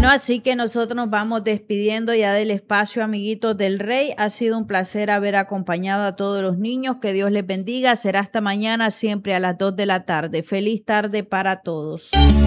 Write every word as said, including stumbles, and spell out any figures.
Bueno, así que nosotros nos vamos despidiendo ya del espacio, amiguitos del Rey. Ha sido un placer haber acompañado a todos los niños. Que Dios les bendiga. Será hasta mañana, siempre a las dos de la tarde. Feliz tarde para todos.